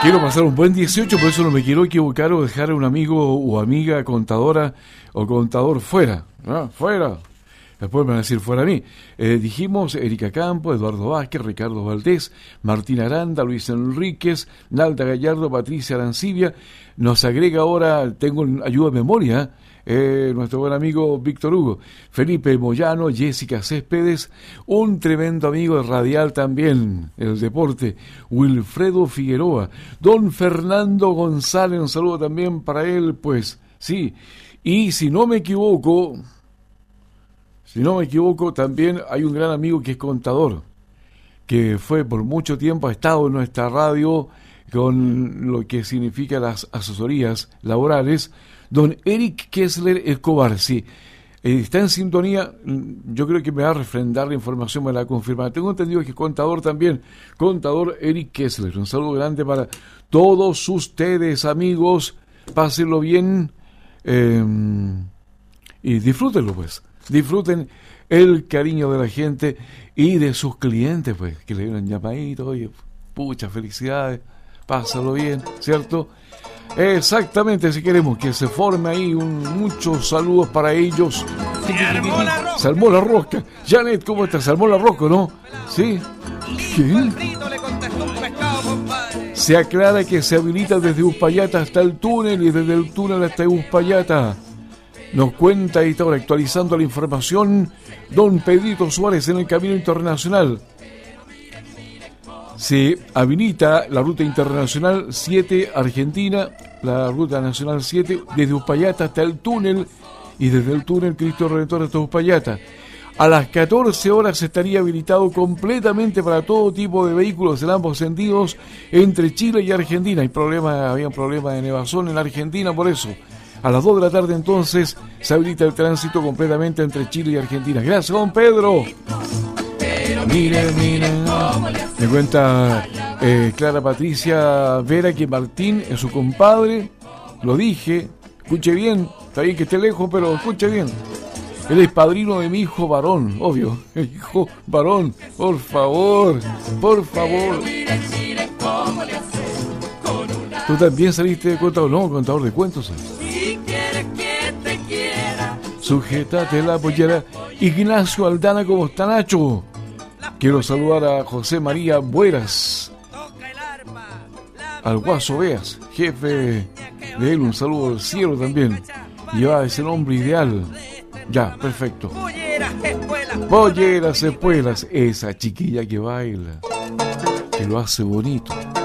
Quiero pasar un buen 18, por eso no me quiero equivocar o dejar a un amigo o amiga contadora o contador fuera. ¿No? Fuera. Después me van a decir fuera a mí. Dijimos Erika Campo, Eduardo Vázquez, Ricardo Valdés, Martín Aranda, Luis Enríquez, Nalda Gallardo, Patricia Arancibia. Nos agrega ahora, tengo ayuda de memoria, nuestro buen amigo Víctor Hugo, Felipe Moyano, Jessica Céspedes, un tremendo amigo de Radial también, el deporte, Wilfredo Figueroa, don Fernando González, un saludo también para él, pues sí, y si no me equivoco, también hay un gran amigo que es contador, que fue por mucho tiempo, ha estado en nuestra radio con lo que significa las asesorías laborales, don Eric Kessler Escobar. Sí, está en sintonía, yo creo que me va a refrendar la información, me la confirma. Tengo entendido que es contador también, contador Eric Kessler. Un saludo grande para todos ustedes, amigos, pásenlo bien y disfrútenlo, pues. Disfruten el cariño de la gente y de sus clientes, pues, que le den un llamadito, oye, pucha, felicidades, pásalo bien, ¿cierto? Exactamente, si queremos que se forme ahí muchos saludos para ellos. Se armó la rosca. Janet, ¿cómo estás? Se armó la rosca, ¿no? ¿Sí? ¿Qué? Se aclara que se habilita desde Uspallata hasta el túnel y desde el túnel hasta Uspallata. Nos cuenta y está ahora actualizando la información don Pedrito Suárez en el Camino Internacional. Se habilita la ruta internacional 7 Argentina, la ruta nacional 7 desde Uspallata hasta el túnel y desde el túnel Cristo Redentor hasta Uspallata. A las 14 horas estaría habilitado completamente para todo tipo de vehículos en ambos sentidos entre Chile y Argentina. Había un problema de nevazón en Argentina, por eso. A las 2 de la tarde entonces se habilita el tránsito completamente entre Chile y Argentina. Gracias, don Pedro. Miren. Me cuenta Clara Patricia Vera que Martín es su compadre. Lo dije, escuche bien, está bien que esté lejos, pero escuche bien. Él es padrino de mi hijo varón, obvio. Hijo varón, por favor. ¿Tú también saliste de contador? No, contador de cuentos. Sujétate la pollera. Ignacio Aldana, ¿cómo está, Nacho? Quiero saludar a José María Bueras, al Guaso Beas, jefe de él, un saludo al cielo también. Lleva ese nombre ideal. Ya, perfecto. Polleras, espuelas, esa chiquilla que baila, que lo hace bonito.